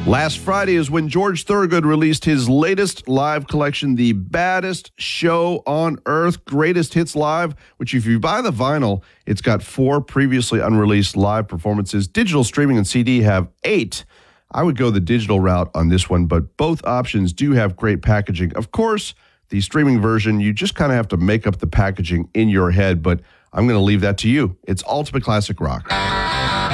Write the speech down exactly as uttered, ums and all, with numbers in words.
Last Friday is when George Thorogood released his latest live collection, The Baddest Show on Earth, Greatest Hits Live, which if you buy the vinyl, it's got four previously unreleased live performances. Digital streaming and C D have eight. I would go the digital route on this one, but both options do have great packaging. Of course, the streaming version, you just kind of have to make up the packaging in your head, but I'm going to leave that to you. It's Ultimate Classic Rock.